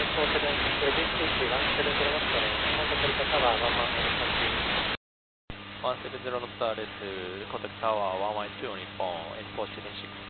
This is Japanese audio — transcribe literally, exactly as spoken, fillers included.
フォーセブン、レディースイッチワンセブンゼロノットです。コンタクトタワーワンワンエルさんじゅう。 ワンセブンゼロノットです。コンタクトタワーワンワンツーオン日本、エスフォーセブンシックス。